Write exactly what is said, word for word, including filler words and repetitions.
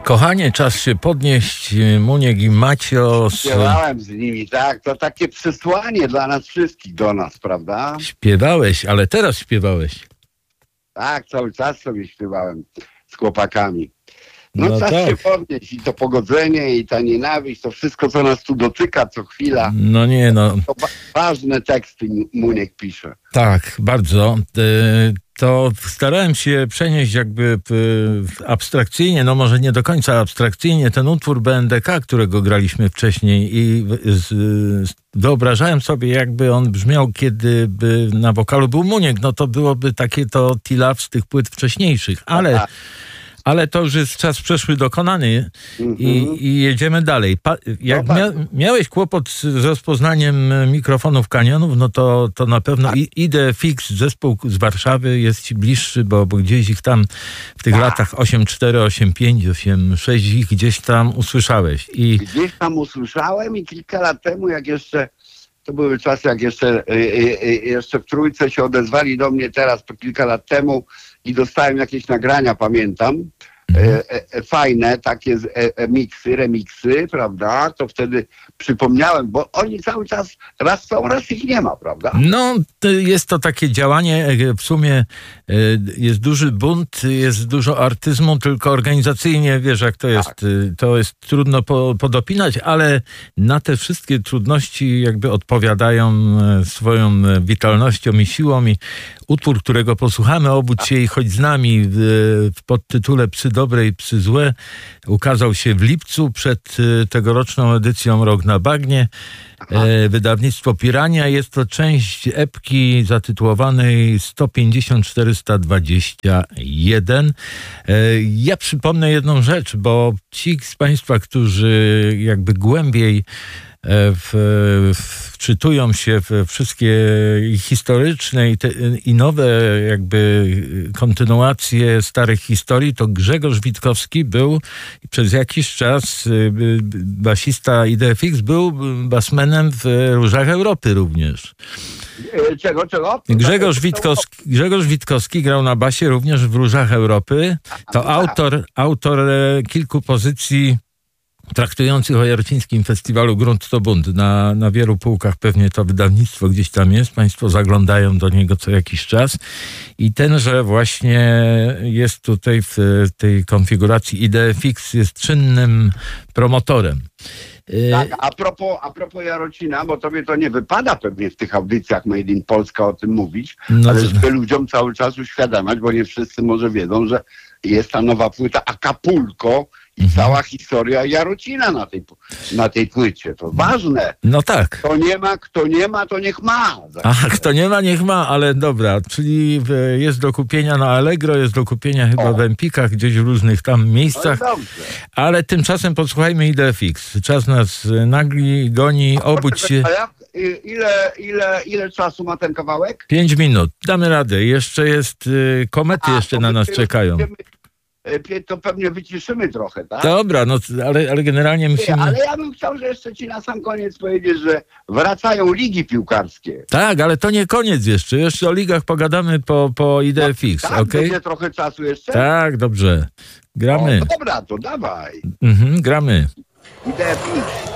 Kochanie, czas się podnieść. Muniek i Macio. Śpiewałem z nimi, tak. To takie przesłanie dla nas wszystkich, do nas, prawda? Śpiewałeś, ale teraz śpiewałeś. Tak, cały czas sobie śpiewałem z chłopakami. No, No czas tak. się podnieść i to pogodzenie, i ta nienawiść, to wszystko, co nas tu dotyka co chwila. No nie, no To wa- ważne teksty Muniek pisze. tak, bardzo. E, To starałem się przenieść jakby e, abstrakcyjnie, no może nie do końca abstrakcyjnie, ten utwór B N D K, którego graliśmy wcześniej i z, z, wyobrażałem sobie, jakby on brzmiał, kiedy by na wokalu był Muniek. No to byłoby takie to T-Love z tych płyt wcześniejszych, ale... Ale to już jest czas przeszły dokonany i, i jedziemy dalej. Pa, jak No mia, miałeś kłopot z, z rozpoznaniem mikrofonów Kanionów, no to, to na pewno I- Idea Fix, zespół z Warszawy jest ci bliższy, bo, bo gdzieś ich tam w tych Tak. latach osiem cztery, osiem pięć, osiem sześć ich gdzieś tam usłyszałeś. I Gdzieś tam usłyszałem i kilka lat temu, jak jeszcze, to były czasy, jak jeszcze, y, y, y, jeszcze w Trójce się odezwali do mnie teraz, po kilka lat temu i dostałem jakieś nagrania, pamiętam, e, e, fajne, takie z, e, e, miksy, remiksy, prawda, to wtedy przypomniałem, bo oni cały czas raz są, raz ich nie ma, prawda? no, to jest to takie działanie, e, w sumie e, jest duży bunt, jest dużo artyzmu, tylko organizacyjnie, wiesz jak to jest, e, to jest trudno po, podopinać, ale na te wszystkie trudności jakby odpowiadają e, swoją e, witalnością i siłą i utwór, którego posłuchamy, Obudź się i chodź z nami w, w podtytule Psy dobre i psy złe, ukazał się w lipcu przed e, tegoroczną edycją Rok na bagnie. E, wydawnictwo Pirania. Jest to część epki zatytułowanej sto pięćdziesiąt czterysta dwadzieścia jeden. E, ja przypomnę jedną rzecz, bo ci z Państwa, którzy jakby głębiej W, w, wczytują się w wszystkie historyczne i, te, i nowe jakby kontynuacje starych historii, to Grzegorz Witkowski był przez jakiś czas, basista Idea Fix, był basmenem w Różach Europy również. E, Czego, czego? Grzegorz Witkowski, Grzegorz Witkowski grał na basie również w Różach Europy. To autor, autor kilku pozycji traktujących o Jarocińskim Festiwalu Grunt to Bunt. Na, na wielu półkach pewnie to wydawnictwo gdzieś tam jest. Państwo zaglądają do niego co jakiś czas. I tenże właśnie jest tutaj w tej konfiguracji Idea Fix, jest czynnym promotorem. Tak, a propos, a propos Jarocina, bo tobie to nie wypada pewnie w tych audycjach Made in Polska o tym mówić, No ale to- żeby ludziom cały czas uświadamiać, bo nie wszyscy może wiedzą, że jest ta nowa płyta Acapulco i Mhm. cała historia Jarocina na tej, na tej płycie. To ważne. No tak. Kto nie ma, kto nie ma, to niech ma. A kto nie ma, niech ma, ale dobra, czyli w- jest do kupienia na Allegro, jest do kupienia chyba O. w Empikach, gdzieś w różnych tam No i miejscach, dobrze. ale tymczasem posłuchajmy Idea Fix. Czas nas nagli, goni, obudź się. A jak, i- ile, ile, ile czasu ma ten kawałek? Pięć minut, damy radę. Jeszcze jest, y, komety A, jeszcze to na my nas się czekają. będziemy- e, To pewnie wyciszymy trochę, tak? Dobra, no ale, ale generalnie Nie, musimy... ale ja bym chciał, że jeszcze ci na sam koniec powiedzieć, że wracają ligi piłkarskie. Tak, ale to nie koniec jeszcze. Jeszcze o ligach pogadamy po, po Idea Fix, Tak, okej? będzie trochę czasu jeszcze? Tak, dobrze. Gramy. O, dobra, to dawaj. Mhm, gramy. Idea Fix.